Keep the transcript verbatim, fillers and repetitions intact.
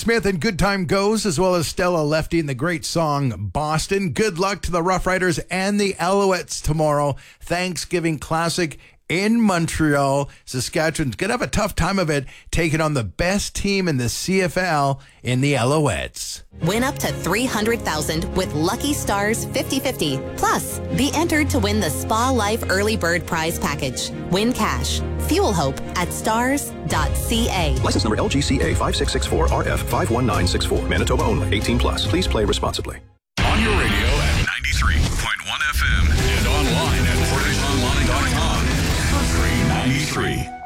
Smith and Good Time Goes, as well as Stella Lefty and the great song Boston. Good luck to the Rough Riders and the Alouettes tomorrow. Thanksgiving Classic in Montreal. Saskatchewan's going to have a tough time of it, taking on the best team in the C F L in the Alouettes. Win up to three hundred thousand dollars with Lucky Stars fifty fifty. Plus, be entered to win the Spa Life Early Bird Prize Package. Win cash. Fuel hope at stars dot c a. License number L G C A five six six four R F five one nine six four. Manitoba only. eighteen plus. Please play responsibly. On your radio at ninety-three point one F M and online at portage online dot com. Country ninety-three.